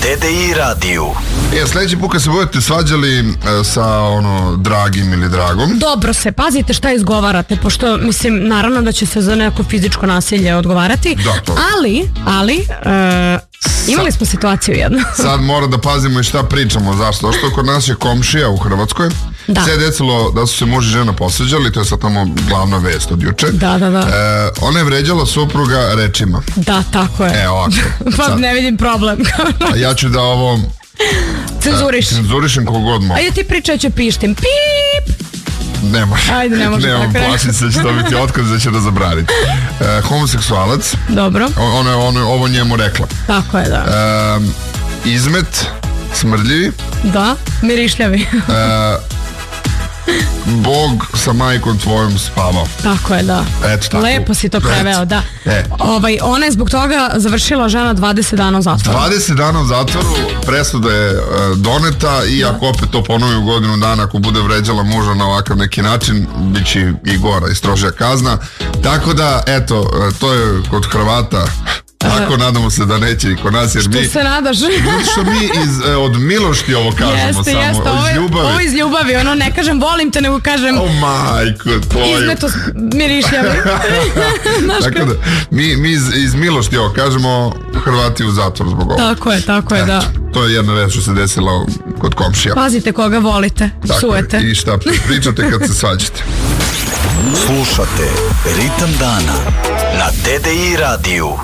TDI radiju. Sljedeći put kad se budete svađali sa dragim ili dragom, dobro se, pazite šta izgovarate, pošto mislim, naravno da će se za neko fizičko nasilje odgovarati, da, to. ali imali smo situaciju jednu. Sad mora da pazimo i šta pričamo. Zašto? Što kod nas je komšija u Hrvatskoj. Da. Se je desilo da su se muž i žena posveđali, to je sad tamo glavna vest od juče. Da. Ona je vređala supruga rečima. Da, tako je. Ovako. Pa Sad. ne vidim problem. A ja ću da ovo cenzurišem kogod mogu. Ajde ti pričaj, ću pištim. Pip! Ne može. Ajde, ne može Nemam, tako. plašim se da će dobiti otkaz, da će da zabraniti. Homoseksualac. Dobro. Ona je ovo njemu rekla. Tako je, da. Izmet, smrdljivi. Da, mirišljavi. Bog sa majkom tvojom spavao. Tako je, da. Eto tako. Lepo si to preveo, da. Ona je zbog toga završila žena 20 dana u zatvoru. 20 dana u zatvoru, presuda je doneta i ako opet to ponovi u godinu dana, ako bude vređala muža na ovakav neki način, bit će i gora i strožija kazna. Tako da, eto, to je kod Hrvata. Tako nadamo se da neće i kod nas, jer Što se nadaš? Što mi od milošti ovo kažemo. Jeste, iz ljubavi. Ovo iz ljubavi, ne kažem volim te, nego kažem majko tvoju. izmeto mirišljavi. Tako da, mi iz milošti ovo kažemo, Hrvati u zatvor zbog ovoga. Tako je, da. To je jedna vez što se desila kod komšija. Pazite koga volite, psujete. I šta pričate kad se svađate. Slušate Ritam dana na TDI radiju.